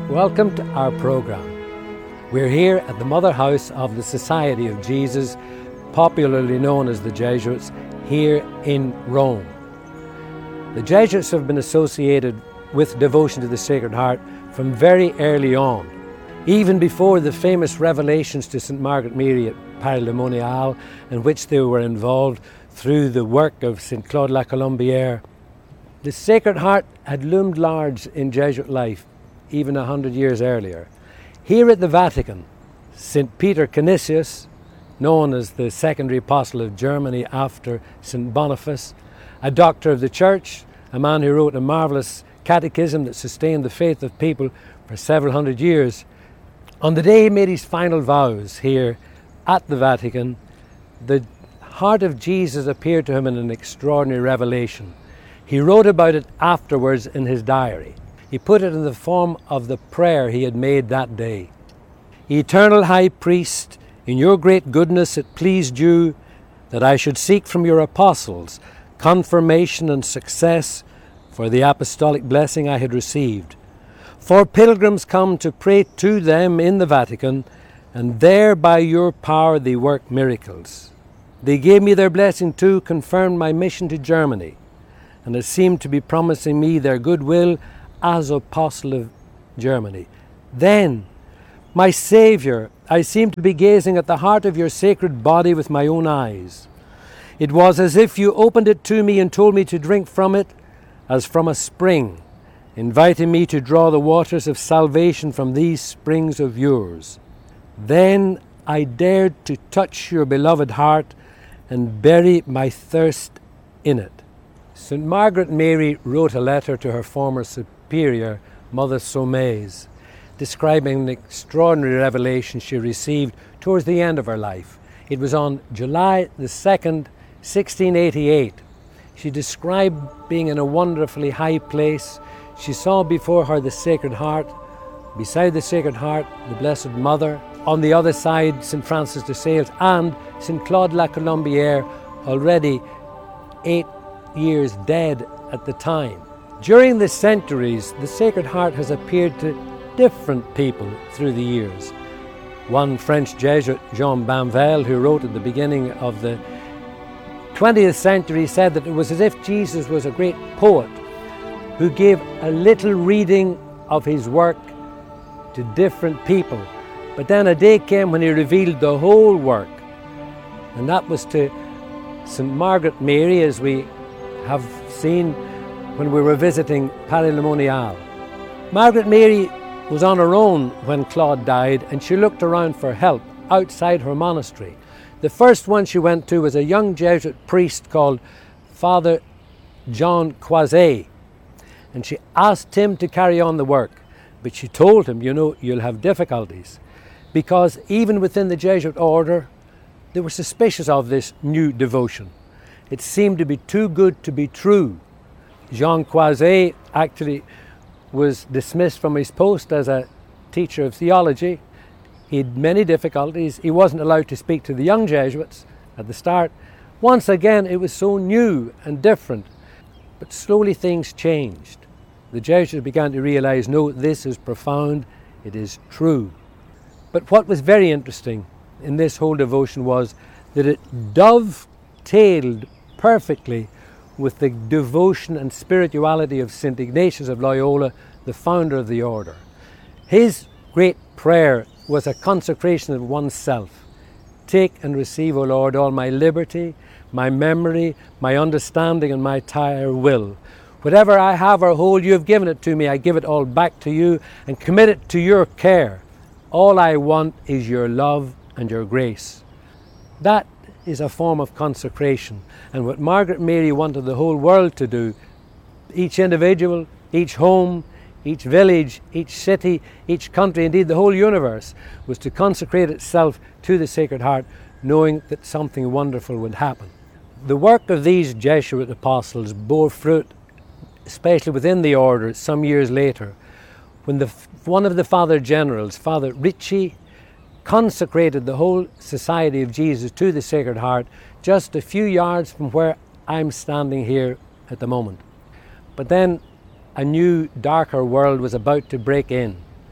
Welcome to our program. We're here at the Mother House of the Society of Jesus, popularly known as the Jesuits, here in Rome. The Jesuits have been associated with devotion to the Sacred Heart from very early on, even before the famous revelations to St. Margaret Mary at Paray-le-Monial, in which they were involved through the work of St. Claude La Colombière. The Sacred Heart had loomed large in Jesuit life even 100 years earlier. Here at the Vatican, St. Peter Canisius, known as the secondary apostle of Germany after St. Boniface, a doctor of the Church, a man who wrote a marvellous catechism that sustained the faith of people for several hundred years. On the day he made his final vows here at the Vatican, the heart of Jesus appeared to him in an extraordinary revelation. He wrote about it afterwards in his diary. He put it in the form of the prayer he had made that day. Eternal High Priest, in your great goodness it pleased you that I should seek from your apostles confirmation and success for the apostolic blessing I had received. For pilgrims come to pray to them in the Vatican, and there by your power they work miracles. They gave me their blessing too, confirmed my mission to Germany, and it seemed to be promising me their goodwill as apostle of Germany. Then, my Saviour, I seemed to be gazing at the heart of your sacred body with my own eyes. It was as if you opened it to me and told me to drink from it as from a spring, inviting me to draw the waters of salvation from these springs of yours. Then I dared to touch your beloved heart and bury my thirst in it. St. Margaret Mary wrote a letter to her former superior, Mother Saumaise, describing an extraordinary revelation she received towards the end of her life. It was on July the 2nd, 1688. She described being in a wonderfully high place. She saw before her the Sacred Heart, beside the Sacred Heart, the Blessed Mother, on the other side, St. Francis de Sales and St. Claude La Colombière, already 8 years dead at the time. During the centuries, the Sacred Heart has appeared to different people through the years. One French Jesuit, Jean Banvel, who wrote at the beginning of the 20th century, said that it was as if Jesus was a great poet who gave a little reading of his work to different people. But then a day came when he revealed the whole work, and that was to St. Margaret Mary, as we have seen when we were visiting Paray-le-Monial. Margaret Mary was on her own when Claude died, and she looked around for help outside her monastery. The first one she went to was a young Jesuit priest called Father John Croiset, and she asked him to carry on the work. But she told him, you'll have difficulties, because even within the Jesuit order, they were suspicious of this new devotion. It seemed to be too good to be true. Jean Croiset actually was dismissed from his post as a teacher of theology. He had many difficulties. He wasn't allowed to speak to the young Jesuits at the start. Once again, it was so new and different. But slowly things changed. The Jesuits began to realize, no, this is profound, it is true. But what was very interesting in this whole devotion was that it dovetailed perfectly with the devotion and spirituality of St. Ignatius of Loyola, the founder of the order. His great prayer was a consecration of oneself. Take and receive, O Lord, all my liberty, my memory, my understanding, and my entire will. Whatever I have or hold, you have given it to me. I give it all back to you and commit it to your care. All I want is your love and your grace. That is a form of consecration. And what Margaret Mary wanted the whole world to do, each individual, each home, each village, each city, each country, indeed the whole universe, was to consecrate itself to the Sacred Heart, knowing that something wonderful would happen. The work of these Jesuit apostles bore fruit, especially within the order some years later, when one of the Father Generals, Father Ricci, consecrated the whole Society of Jesus to the Sacred Heart just a few yards from where I'm standing here at the moment. But then a new, darker world was about to break in.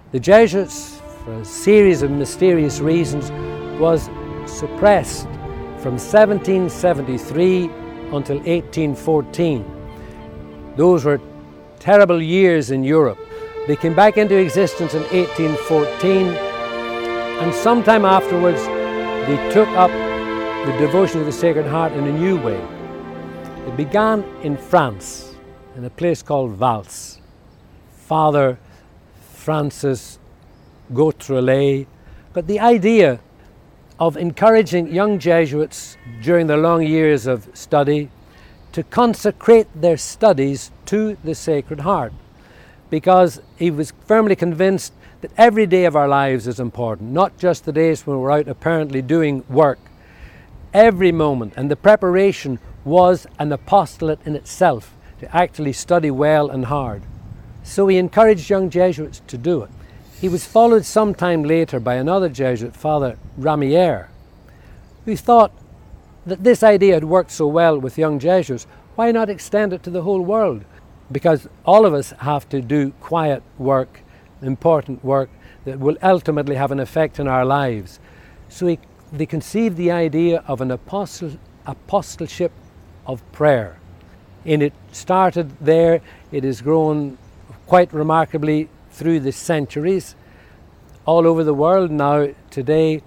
The Jesuits, for a series of mysterious reasons, was suppressed from 1773 until 1814. Those were terrible years in Europe. They came back into existence in 1814, and sometime afterwards they took up the devotion of the Sacred Heart in a new way. It began in France, in a place called Valls. Father Francis Gautrelais got the idea of encouraging young Jesuits during their long years of study to consecrate their studies to the Sacred Heart, because he was firmly convinced that every day of our lives is important, not just the days when we're out apparently doing work. Every moment, and the preparation was an apostolate in itself, to actually study well and hard. So he encouraged young Jesuits to do it. He was followed sometime later by another Jesuit, Father Ramier, who thought that this idea had worked so well with young Jesuits, why not extend it to the whole world? Because all of us have to do quiet work, important work that will ultimately have an effect in our lives. So they conceived the idea of an apostleship of prayer. And it started there. It has grown quite remarkably through the centuries all over the world. Now, today,